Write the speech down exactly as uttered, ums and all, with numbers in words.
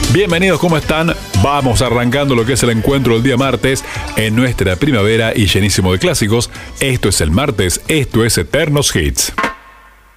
Bienvenidos, ¿cómo están? Vamos arrancando lo que es el encuentro del día martes en nuestra primavera y llenísimo de clásicos. Esto es el martes, esto es Eternos Hits.